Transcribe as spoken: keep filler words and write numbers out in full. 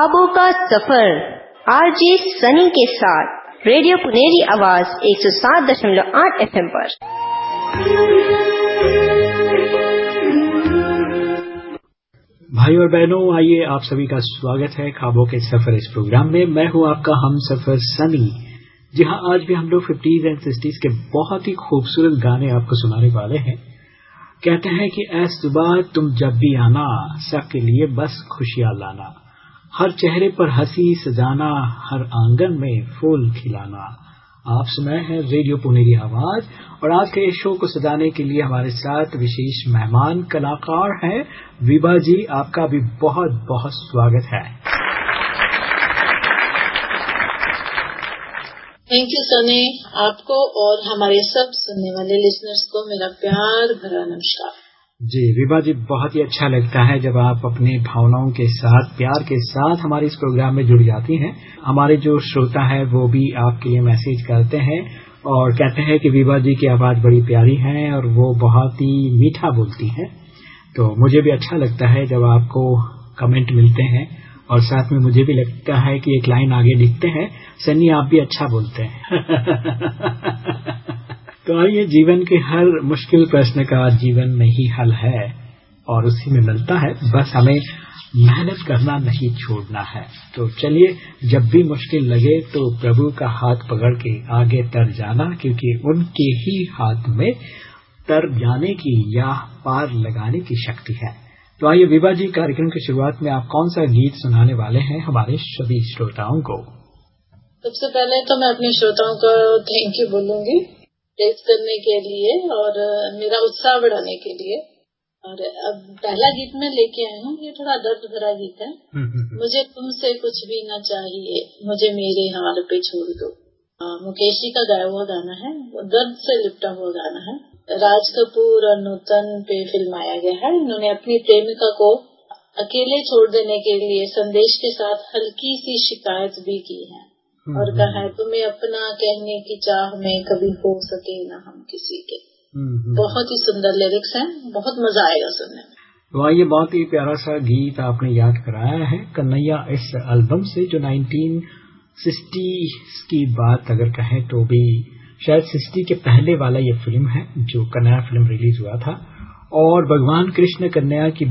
ख्वाबों का सफर आरजे सनी के साथ रेडियो पुनेरी आवाज एक सौ सात दशमलव आठ एफएम पर। भाई और बहनों, आइए आप सभी का स्वागत है ख्वाबों के सफर इस प्रोग्राम में। मैं हूं आपका हम सफर सनी। जी हाँ, आज भी हम लोग फिफ्टीज एंड सिक्सटीज के बहुत ही खूबसूरत गाने आपको सुनाने वाले हैं। कहते हैं कि ऐ सुबह तुम जब भी आना, सबके लिए बस खुशियां लाना, हर चेहरे पर हंसी सजाना, हर आंगन में फूल खिलाना। आप सुनाए हैं रेडियो पुनेरी आवाज, और आज के इस शो को सजाने के लिए हमारे साथ विशेष मेहमान कलाकार हैं विभा जी। आपका भी बहुत बहुत स्वागत है। थैंक यू सनी, आपको और हमारे सब सुनने वाले लिसनर्स को मेरा प्यार भरा नमस्कार। जी विभा जी, बहुत ही अच्छा लगता है जब आप अपने भावनाओं के साथ, प्यार के साथ हमारे इस प्रोग्राम में जुड़ जाती हैं। हमारे जो श्रोता है वो भी आपके लिए मैसेज करते हैं और कहते हैं कि विभा जी की आवाज बड़ी प्यारी है और वो बहुत ही मीठा बोलती हैं। तो मुझे भी अच्छा लगता है जब आपको कमेंट मिलते हैं, और साथ में मुझे भी लगता है कि एक लाइन आगे लिखते हैं, सन्नी आप भी अच्छा बोलते हैं। तो आइए, जीवन के हर मुश्किल प्रश्न का जीवन में ही हल है और उसी में मिलता है, बस हमें मेहनत करना नहीं छोड़ना है। तो चलिए, जब भी मुश्किल लगे तो प्रभु का हाथ पकड़ के आगे तर जाना, क्योंकि उनके ही हाथ में तर जाने की या पार लगाने की शक्ति है। तो आइए विभा जी, कार्यक्रम की शुरुआत में आप कौन सा गीत सुनाने वाले हैं हमारे सभी श्रोताओं को? सबसे पहले तो मैं अपने श्रोताओं को थैंक यू बोलूंगी टेस्ट करने के लिए और मेरा उत्साह बढ़ाने के लिए। और अब पहला गीत मैं लेके आई हूँ, ये थोड़ा दर्द भरा गीत है। मुझे तुमसे कुछ भी न चाहिए, मुझे मेरे हाल पे छोड़ दो। मुकेश जी का गाया हुआ गाना है, वो दर्द से लिपटा हुआ गाना है। राज कपूर और नूतन पे फिल्माया गया है। इन्होंने अपनी प्रेमिका को अकेले छोड़ देने के लिए संदेश के साथ हल्की सी शिकायत भी की है और कहा है, तुम्हें अपना कहने की चाह में कभी हो सके ना हम किसी के। बहुत ही सुंदर लिरिक्स हैं, बहुत मजा आएगा सुनने में। वाह, ये बहुत ही प्यारा सा गीत आपने याद कराया है कन्हैया इस एल्बम से, जो नाइनटीन सिक्सटी की बात अगर कहें तो भी शायद सिक्सटी के पहले वाला ये फिल्म है जो कन्हैया फिल्म रिलीज हुआ था। और भगवान कृष्ण कन्हैया की